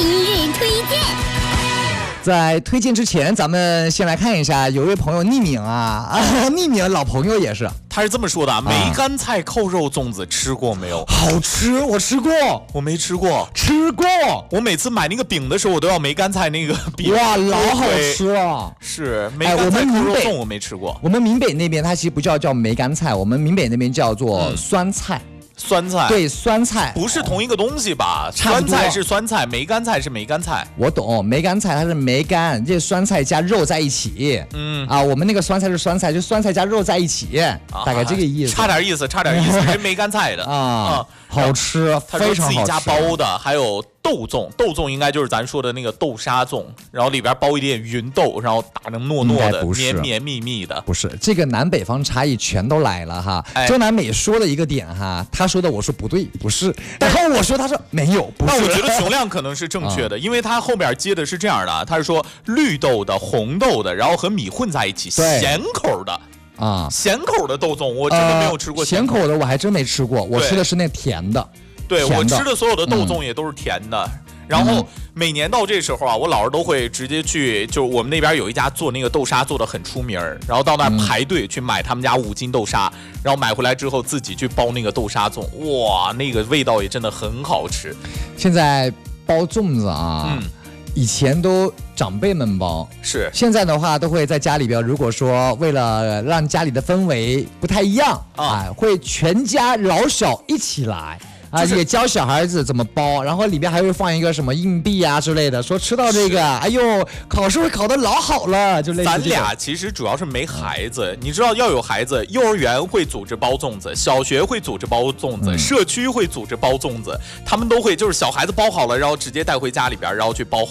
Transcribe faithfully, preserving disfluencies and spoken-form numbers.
日推荐。 在推荐之前，咱们先来看一下，有一位朋友匿名啊，啊匿名老朋友也是， 他是这么说的：梅干菜扣肉粽子吃过没有？ 好吃，我吃过， 我没吃过， 吃过。 我每次买那个饼的时候，我都要梅干菜那个饼。 哇，老好吃了。 是梅干菜扣肉粽，我没吃过。 我们闽北那边它其实不叫叫梅干菜，我们闽北那边叫做酸菜。嗯酸菜对酸菜不是同一个东西吧？酸菜是酸菜，梅干菜是梅干菜。 我懂，梅干菜它是梅干，这酸菜加肉在一起。嗯啊，我们那个酸菜是酸菜，就酸菜加肉在一起，啊、大概这个意思。 差点意思，差点意思，是梅干菜的啊、 啊，好吃，非常好吃。 自己家包的，还有豆粽，豆粽应该就是咱说的那个豆沙粽，然后里边包一点芸豆，然后打成糯糯的、绵绵密密的。 不是，这个南北方差异全都来了哈。哎、周南美说了一个点哈，他说的我说不对，不是，然后我说他说没有，不是。 那我觉得熊亮可能是正确的，因为他后边接的是这样的，他是说绿豆的、红豆的，然后和米混在一起，咸口的。啊，咸口的豆粽我真的没有吃过、呃。 咸口的我还真没吃过，我吃的是那甜的。 对，我吃的所有的豆粽也都是甜的。嗯、然后每年到这时候啊，我姥姥都会直接去，就是我们那边有一家做那个豆沙做的很出名，然后到那儿排队去买他们家五斤豆沙，然后买回来之后自己去包那个豆沙粽，哇，那个味道也真的很好吃。 现在包粽子啊。嗯，以前都长辈们包， 是现在的话都会在家里边，如果说为了让家里的氛围不太一样啊、哎，会全家老小一起来啊，就是、也教小孩子怎么包，然后里边还会放一个什么硬币啊之类的，说吃到这个，哎呦，考试会考得老好了，就类似这种。 咱俩其实主要是没孩子，嗯、你知道要有孩子，幼儿园会组织包粽子，小学会组织包粽子，嗯、社区会组织包粽子，他们都会就是小孩子包好了，然后直接带回家里边，然后去包。